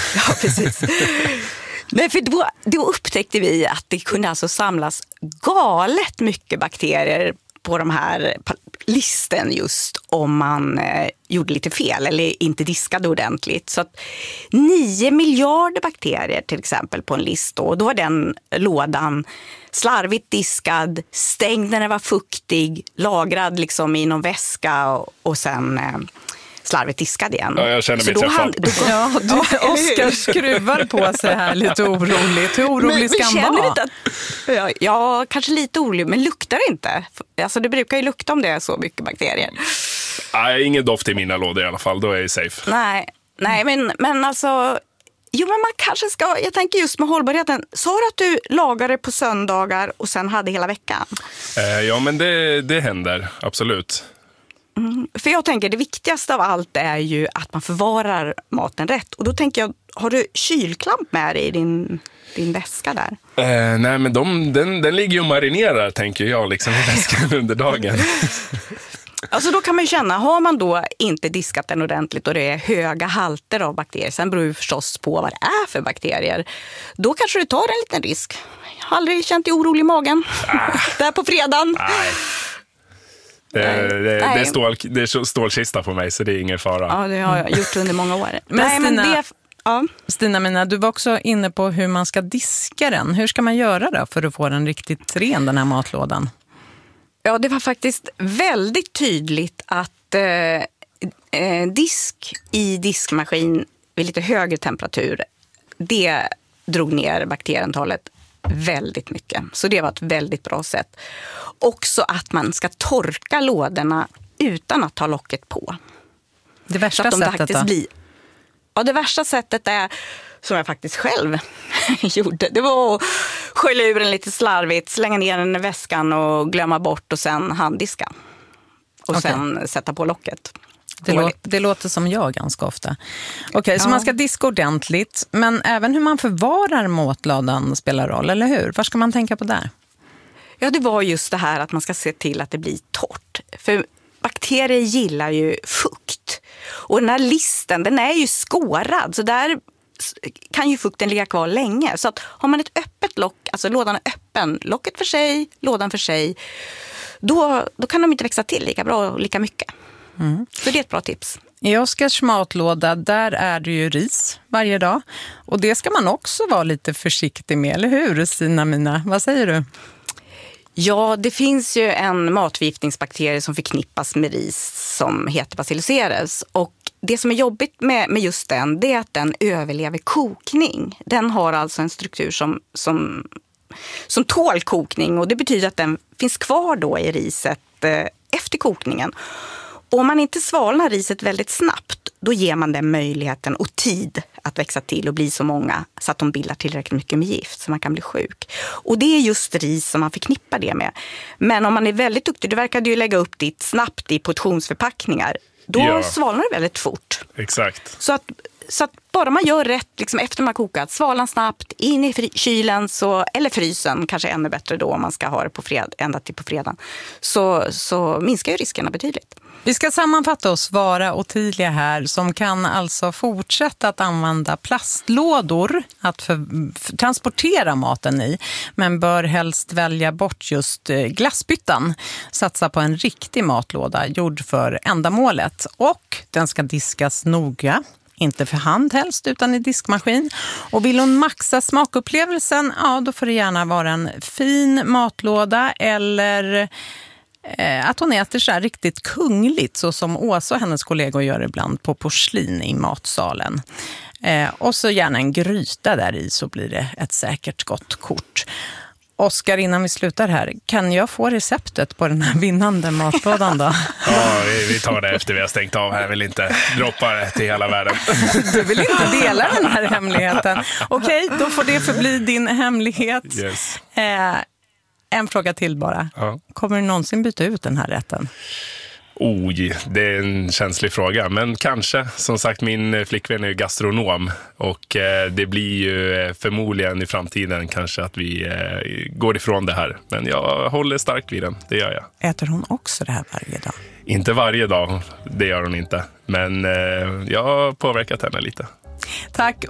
Ja, precis. Nej, för då upptäckte vi att det kunde alltså samlas galet mycket bakterier på de här listen just om man gjorde lite fel eller inte diskade ordentligt. Så att 9 miljarder bakterier till exempel på en list då var den lådan slarvigt diskad, stängd när den var fuktig, lagrad liksom i någon väska och sen slarvigt diskad igen. Ja, jag känner mig träffad. Oskar skruvar på sig här lite oroligt. Hur orolig ska han vara? Ja, kanske lite orolig, men luktar inte. Alltså det brukar ju lukta om det är så mycket bakterier. Nej, ingen doft i mina lådor i alla fall, då är jag safe. Nej, men alltså... Jo, men man kanske ska... Jag tänker just med hållbarheten. Sa du att du lagade på söndagar och sen hade hela veckan? Ja, men det händer, absolut. För jag tänker det viktigaste av allt är ju att man förvarar maten rätt. Och då tänker jag, har du kylklamp med dig i din väska där? Nej, men den ligger ju och marinerar, tänker jag, liksom i väskan under dagen. Alltså då kan man ju känna, har man då inte diskat den ordentligt och det är höga halter av bakterier, sen beror det förstås på vad det är för bakterier, då kanske du tar en liten risk. Jag har aldrig känt dig orolig i magen där på fredagen. Nej. Det är stålkista på mig, så det är ingen fara. Ja, det har jag gjort under många år. Stina, du var också inne på hur man ska diska den. Hur ska man göra då för att få den riktigt ren, den här matlådan? Ja, det var faktiskt väldigt tydligt att disk i diskmaskin vid lite högre temperatur, det drog ner bakterieantalet väldigt mycket. Så det var ett väldigt bra sätt. Också att man ska torka lådorna utan att ta locket på. Det värsta sättet då? Ja, det värsta sättet är, som jag faktiskt själv gjorde, det var att skölja ur den lite slarvigt, slänga ner den i väskan och glömma bort och sen handdiska. Och sen sätta på locket. Det låter som jag ganska ofta. Okej, så man ska diska ordentligt, men även hur man förvarar matlådan spelar roll, eller hur? Vad ska man tänka på där? Ja, det var just det här att man ska se till att det blir torrt. För bakterier gillar ju fukt. Och den här listen, den är ju skårad, så där kan ju fukten ligga kvar länge. Så att har man ett öppet lock, alltså lådan är öppen, locket för sig, lådan för sig, då kan de inte växa till lika bra och lika mycket. Så det är ett bra tips. I Oskars matlåda, där är det ju ris varje dag. Och det ska man också vara lite försiktig med, eller hur, Stina Mina? Vad säger du? Ja, det finns ju en matförgiftningsbakterie som förknippas med ris som heter Bacillus cereus. Och det som är jobbigt med just den, det är att den överlever kokning. Den har alltså en struktur som tål kokning, och det betyder att den finns kvar då i riset efter kokningen. Och om man inte svalnar riset väldigt snabbt, då ger man den möjligheten och tid att växa till och bli så många så att de bildar tillräckligt mycket med gift så man kan bli sjuk. Och det är just ris som man förknippar det med. Men om man är väldigt duktig, du verkade ju lägga upp ditt snabbt i portionsförpackningar, då svalnar det väldigt fort. Exakt. Så att bara man gör rätt liksom efter man kokat, svalnar snabbt, in i kylen eller frysen, kanske ännu bättre då om man ska ha det ända till på fredagen, så minskar ju riskerna betydligt. Vi ska sammanfatta oss vara och tydliga här, som kan alltså fortsätta att använda plastlådor att transportera maten i, men bör helst välja bort just glassbyttan. Satsa på en riktig matlåda gjord för ändamålet, och den ska diskas noga. Inte för hand helst, utan i diskmaskin. Och vill hon maxa smakupplevelsen, då får det gärna vara en fin matlåda, eller att hon äter så här riktigt kungligt, så som Åsa och hennes kollegor gör ibland på porslin i matsalen. Och så gärna en gryta där i, så blir det ett säkert gott kort. Oskar, innan vi slutar här, kan jag få receptet på den här vinnande matlådan då? Ja, vi tar det efter vi har stängt av här. Jag vill inte droppa det till hela världen. Du vill inte dela den här hemligheten. Okej, då får det förbli din hemlighet. Yes. En fråga till bara. Ja. Kommer du någonsin byta ut den här rätten? Det är en känslig fråga, men kanske. Som sagt, min flickvän är ju gastronom, och det blir ju förmodligen i framtiden kanske att vi går ifrån det här. Men jag håller starkt vid den, det gör jag. Äter hon också det här varje dag? Inte varje dag, det gör hon inte. Men jag har påverkat henne lite. Tack